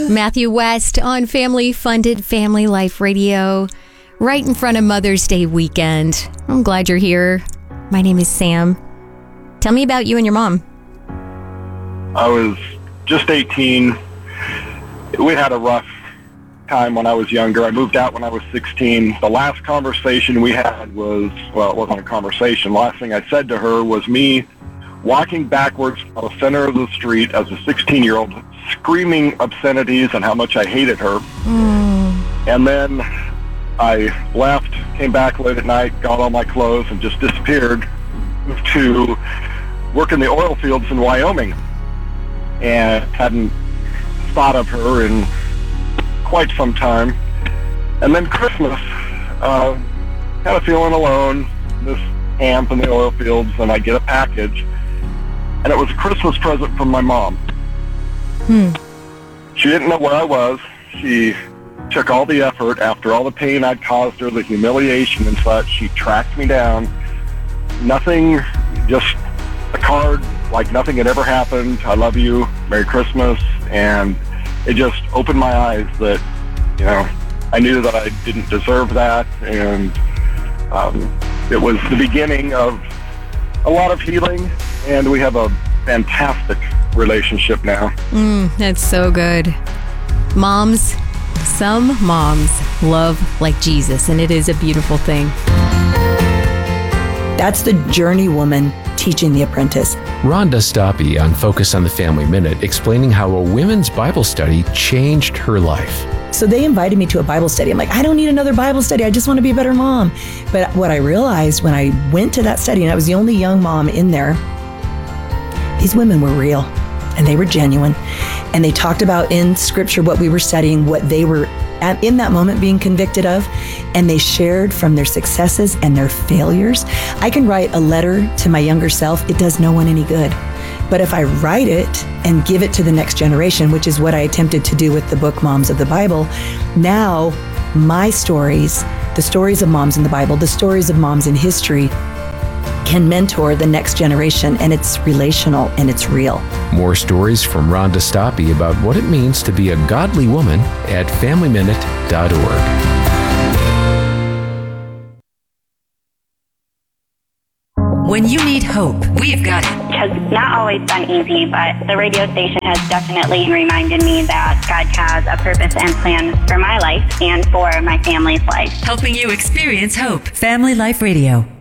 Matthew West on family-funded Family Life Radio, right in front of Mother's Day weekend. I'm glad you're here. My name is Sam. Tell me about you and your mom. I was just 18. We had a rough time when I was younger. I moved out when I was 16. The last conversation we had was, well, it wasn't a conversation. The last thing I said to her was me walking backwards on the center of the street as a 16-year-old, screaming obscenities and how much I hated her. And then I left, came back late at night, got all my clothes, and just disappeared to work in the oil fields in Wyoming. And hadn't thought of her in quite some time. And then Christmas, kind of feeling alone, this camp in the oil fields, and I get a package. And it was a Christmas present from my mom. She didn't know where I was. She took all the effort after all the pain I'd caused her, the humiliation and such. She tracked me down. Nothing, just a card like nothing had ever happened. I love you. Merry Christmas. And it just opened my eyes that, you know, I knew that I didn't deserve that. And it was the beginning of a lot of healing. And we have a fantastic relationship now. That's so good. Moms, some moms love like Jesus, and it is a beautiful thing. That's the journey woman teaching the apprentice. Rhonda Stoppe on Focus on the Family Minute, explaining how a women's Bible study changed her life. So they invited me to a Bible study. I'm like, I don't need another Bible study. I just want to be a better mom. But what I realized when I went to that study, and I was the only young mom in there, these women were real and they were genuine. And they talked about in Scripture what we were studying, what they were in that moment being convicted of, and they shared from their successes and their failures. I can write a letter to my younger self. It does no one any good. But if I write it and give it to the next generation, which is what I attempted to do with the book Moms of the Bible, now my stories, the stories of moms in the Bible, the stories of moms in history, can mentor the next generation, and it's relational and it's real. More stories from Rhonda Stoppe about what it means to be a godly woman at FamilyMinute.org. When you need hope, we've got it. It has not always been easy, but the radio station has definitely reminded me that God has a purpose and plan for my life and for my family's life. Helping you experience hope. Family Life Radio.